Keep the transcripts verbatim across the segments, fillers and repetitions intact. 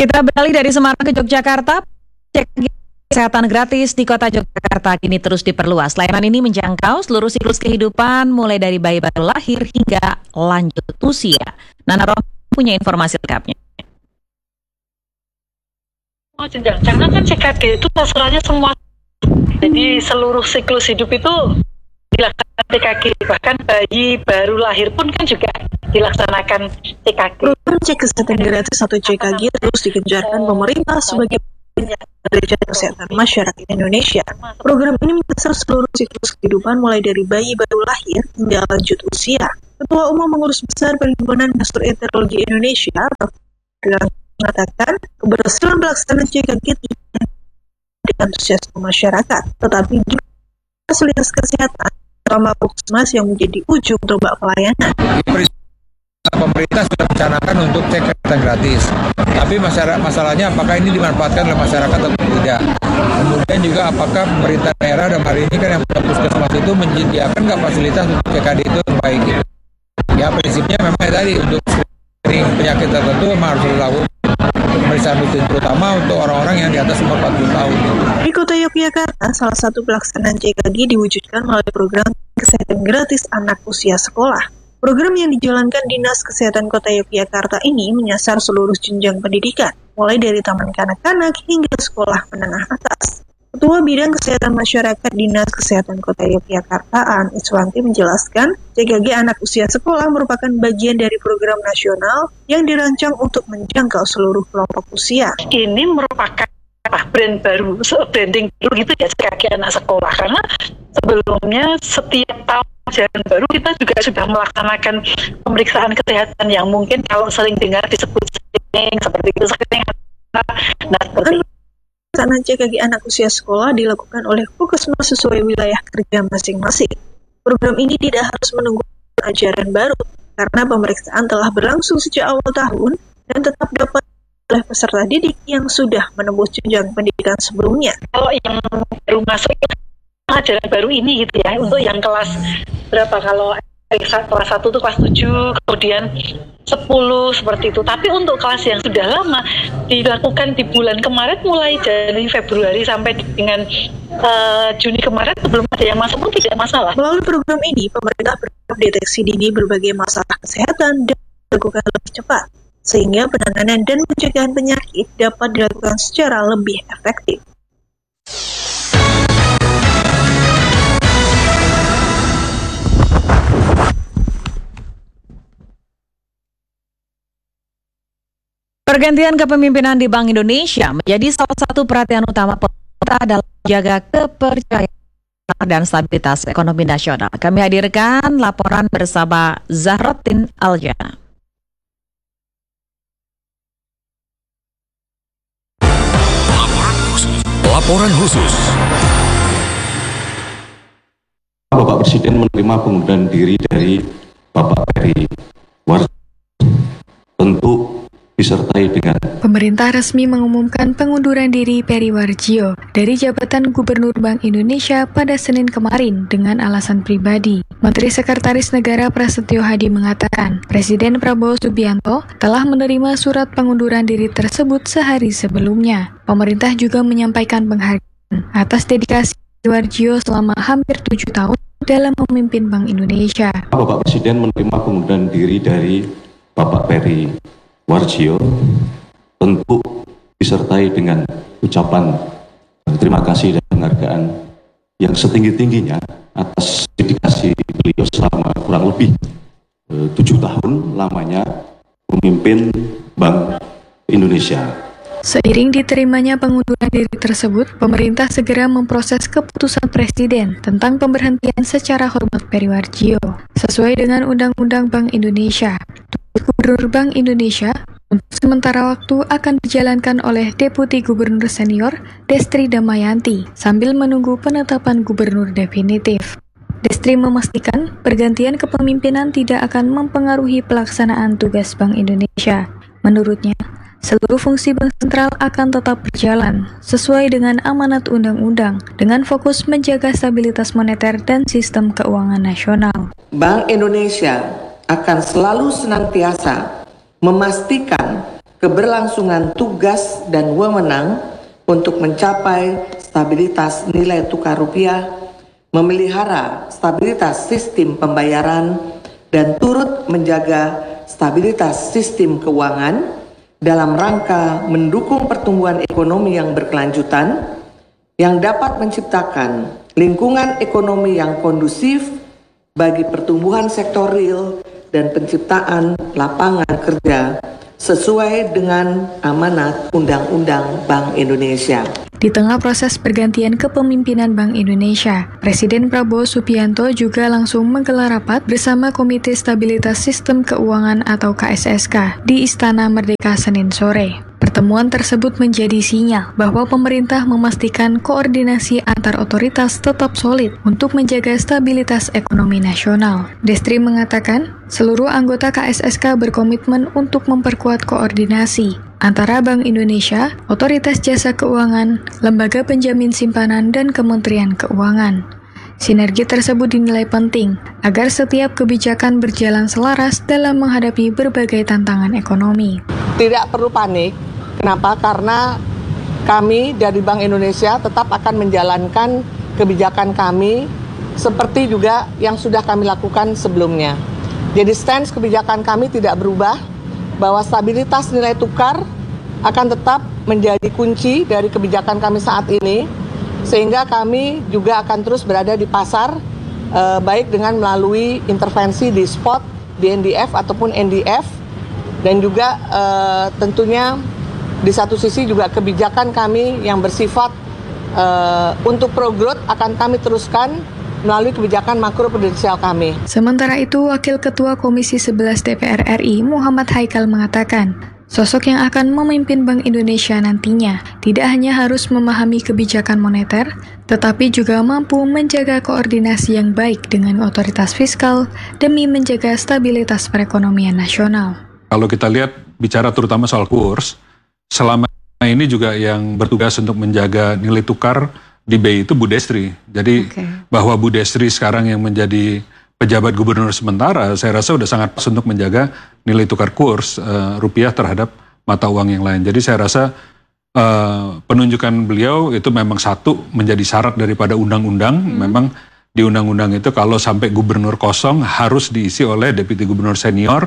Kita beralih dari Semarang ke Yogyakarta. Cek kesehatan gratis di kota Yogyakarta kini terus diperluas. Layanan ini menjangkau seluruh siklus kehidupan mulai dari bayi baru lahir hingga lanjut usia. Nana Rom punya informasi lengkapnya. Oh, jangan kan C K G itu sasarannya semua. Jadi seluruh siklus hidup itu dilaksanakan C K G. Bahkan bayi baru lahir pun kan juga dilaksanakan C K G. Program cek kesehatan gratis atau C K G terus digencarkan pemerintah sebagai derajat kesehatan masyarakat Indonesia. Program ini menyasar seluruh siklus kehidupan mulai dari bayi baru lahir hingga lanjut usia. Ketua Umum Pengurus Besar Perhimpunan Gastroenterologi Indonesia, Prof mengatakan keberhasilan pelaksanaan C K G tidak dengan antusiasme masyarakat, tetapi juga fasilitas kesehatan terutama puskesmas yang menjadi ujung tombak pelayanan. Pemerintah sudah merencanakan untuk cek kesehatan gratis, tapi masyarakat masalahnya apakah ini dimanfaatkan oleh masyarakat atau tidak. Kemudian juga apakah pemerintah daerah dan hari ini kan yang punya puskesmas itu menyediakan nggak fasilitas untuk C K D itu yang baik gitu. Ya prinsipnya memang tadi untuk screening penyakit tertentu memang harus dilakukan pemeriksaan rutin terutama untuk orang-orang yang di atas umur empat puluh tahun. Di Kota Yogyakarta, salah satu pelaksanaan C K G diwujudkan melalui program kesehatan gratis anak usia sekolah. Program yang dijalankan Dinas Kesehatan Kota Yogyakarta ini menyasar seluruh jenjang pendidikan, mulai dari taman kanak-kanak hingga sekolah menengah atas. Ketua Bidang Kesehatan Masyarakat Dinas Kesehatan Kota Yogyakarta, Aan Iswanti menjelaskan, C K G anak usia sekolah merupakan bagian dari program nasional yang dirancang untuk menjangkau seluruh kelompok usia. Ini merupakan apa, brand baru, branding baru gitu ya C K G anak sekolah, karena sebelumnya setiap tahun ajaran baru kita juga sudah melaksanakan pemeriksaan kesehatan yang mungkin kalau sering dengar disebut screening seperti itu, screening anak. Nah, seperti pelaksanaan C K G anak usia sekolah dilakukan oleh puskesmas sesuai wilayah kerja masing-masing. Program ini tidak harus menunggu ajaran baru karena pemeriksaan telah berlangsung sejak awal tahun dan tetap dapat oleh peserta didik yang sudah menembus jenjang pendidikan sebelumnya. Kalau yang baru masuk ajaran baru ini gitu ya, untuk yang kelas berapa, kalau kelas satu itu kelas tujuh, kemudian sepuluh seperti itu. Tapi untuk kelas yang sudah lama dilakukan di bulan kemarin, mulai dari Februari sampai dengan uh, Juni kemarin belum ada yang masuk pun tidak masalah. Melalui program ini, pemerintah berharap deteksi dini berbagai masalah kesehatan dan dilakukan lebih cepat, sehingga penanganan dan pencegahan penyakit dapat dilakukan secara lebih efektif. Pergantian kepemimpinan di Bank Indonesia menjadi salah satu perhatian utama pemerintah dalam menjaga kepercayaan dan stabilitas ekonomi nasional. Kami hadirkan laporan bersama Zahrotin Aljana. Laporan khusus. Laporan khusus. Bapak Presiden menerima pengunduran diri dari Bapak Peri Warjio, tentu disertai dengan pemerintah resmi mengumumkan pengunduran diri Peri Warjio dari jabatan Gubernur Bank Indonesia pada Senin kemarin dengan alasan pribadi. Menteri Sekretaris Negara Prasetyo Hadi mengatakan, Presiden Prabowo Subianto telah menerima surat pengunduran diri tersebut sehari sebelumnya. Pemerintah juga menyampaikan penghargaan atas dedikasi Warjio selama hampir tujuh tahun dalam memimpin Bank Indonesia. Bapak Presiden menerima pengunduran diri dari Bapak Peri Warjio, tentu disertai dengan ucapan terima kasih dan penghargaan yang setinggi-tingginya atas dedikasi beliau selama kurang lebih eh, tujuh tahun lamanya memimpin Bank Indonesia. Seiring diterimanya pengunduran diri tersebut, pemerintah segera memproses keputusan Presiden tentang pemberhentian secara hormat Peri Warjio. Sesuai dengan Undang-Undang Bank Indonesia, Gubernur Bank Indonesia untuk sementara waktu akan dijalankan oleh Deputi Gubernur Senior Destri Damayanti sambil menunggu penetapan Gubernur definitif. Destri memastikan pergantian kepemimpinan tidak akan mempengaruhi pelaksanaan tugas Bank Indonesia. Menurutnya, seluruh fungsi Bank Sentral akan tetap berjalan sesuai dengan amanat undang-undang dengan fokus menjaga stabilitas moneter dan sistem keuangan nasional. Bank Indonesia akan selalu senantiasa memastikan keberlangsungan tugas dan wewenang untuk mencapai stabilitas nilai tukar rupiah, memelihara stabilitas sistem pembayaran, dan turut menjaga stabilitas sistem keuangan dalam rangka mendukung pertumbuhan ekonomi yang berkelanjutan yang dapat menciptakan lingkungan ekonomi yang kondusif bagi pertumbuhan sektor real dan penciptaan lapangan kerja sesuai dengan amanat Undang-Undang Bank Indonesia. Di tengah proses pergantian kepemimpinan Bank Indonesia, Presiden Prabowo Subianto juga langsung menggelar rapat bersama Komite Stabilitas Sistem Keuangan atau K S S K di Istana Merdeka Senin sore. Pertemuan tersebut menjadi sinyal bahwa pemerintah memastikan koordinasi antar otoritas tetap solid untuk menjaga stabilitas ekonomi nasional. Destri mengatakan, seluruh anggota K S S K berkomitmen untuk memperkuat koordinasi antara Bank Indonesia, Otoritas Jasa Keuangan, Lembaga Penjamin Simpanan, dan Kementerian Keuangan. Sinergi tersebut dinilai penting agar setiap kebijakan berjalan selaras dalam menghadapi berbagai tantangan ekonomi. Tidak perlu panik. Kenapa? Karena kami dari Bank Indonesia tetap akan menjalankan kebijakan kami seperti juga yang sudah kami lakukan sebelumnya. Jadi stance kebijakan kami tidak berubah, bahwa stabilitas nilai tukar akan tetap menjadi kunci dari kebijakan kami saat ini, sehingga kami juga akan terus berada di pasar, eh, baik dengan melalui intervensi di spot, di N D F ataupun N D F, dan juga eh, tentunya di satu sisi juga kebijakan kami yang bersifat uh, untuk pro-growth akan kami teruskan melalui kebijakan makroprudensial kami. Sementara itu, Wakil Ketua Komisi sebelas D P R R I Muhammad Haikal mengatakan, sosok yang akan memimpin Bank Indonesia nantinya tidak hanya harus memahami kebijakan moneter, tetapi juga mampu menjaga koordinasi yang baik dengan otoritas fiskal demi menjaga stabilitas perekonomian nasional. Kalau kita lihat bicara terutama soal kurs, selama ini juga yang bertugas untuk menjaga nilai tukar di B I itu Bu Destri. Jadi okay. bahwa Bu Destri sekarang yang menjadi pejabat gubernur sementara, saya rasa sudah sangat pas untuk menjaga nilai tukar kurs uh, rupiah terhadap mata uang yang lain. Jadi saya rasa uh, penunjukan beliau itu memang satu menjadi syarat daripada undang-undang. Hmm. Memang di undang-undang itu kalau sampai gubernur kosong harus diisi oleh deputi gubernur senior.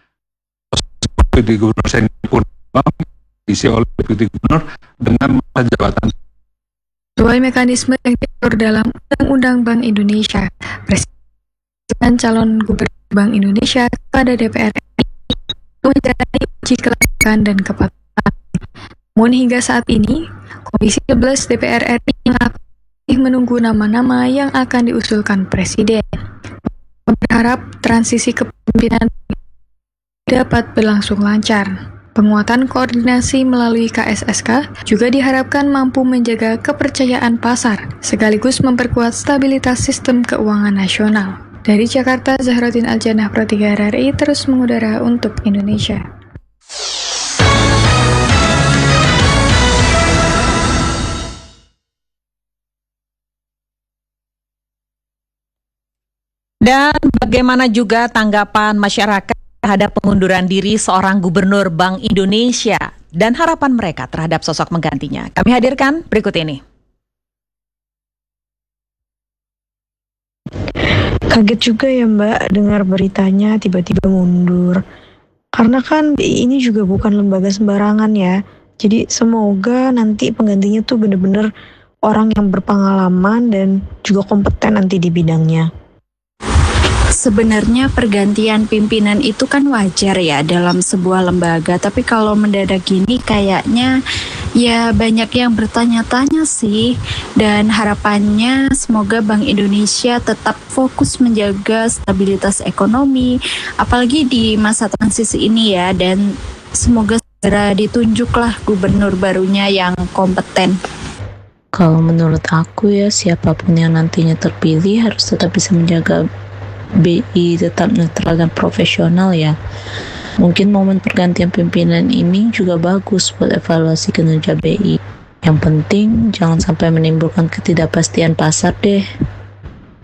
Deputi gubernur senior pun diisi oleh deputi gubernur dengan masa jabatan. Sesuai mekanisme yang diatur dalam Undang-Undang Bank Indonesia, Presiden calon gubernur Bank Indonesia kepada D P R R I menjalani uji kelayakan dan kepatuhan. Namun hingga saat ini, Komisi sebelas D P R R I yang aktif menunggu nama-nama yang akan diusulkan Presiden. Berharap transisi kepemimpinan dapat berlangsung lancar. Penguatan koordinasi melalui K S S K juga diharapkan mampu menjaga kepercayaan pasar, sekaligus memperkuat stabilitas sistem keuangan nasional. Dari Jakarta, Zahroddin Aljanah, Pro tiga R R I, terus mengudara untuk Indonesia. Dan bagaimana juga tanggapan masyarakat terhadap pengunduran diri seorang gubernur Bank Indonesia dan harapan mereka terhadap sosok menggantinya. Kami hadirkan berikut ini. Kaget juga ya Mbak dengar beritanya tiba-tiba mundur. Karena kan B I ini juga bukan lembaga sembarangan ya. Jadi semoga nanti penggantinya tuh bener-bener orang yang berpengalaman dan juga kompeten nanti di bidangnya. Sebenarnya pergantian pimpinan itu kan wajar ya dalam sebuah lembaga, tapi kalau mendadak gini kayaknya ya banyak yang bertanya-tanya sih, dan harapannya semoga Bank Indonesia tetap fokus menjaga stabilitas ekonomi, apalagi di masa transisi ini ya, dan semoga segera ditunjuklah gubernur barunya yang kompeten. Kalau menurut aku ya, siapapun yang nantinya terpilih harus tetap bisa menjaga B I tetap netral dan profesional ya. Mungkin momen pergantian pimpinan ini juga bagus buat evaluasi kinerja B I. Yang penting jangan sampai menimbulkan ketidakpastian pasar deh.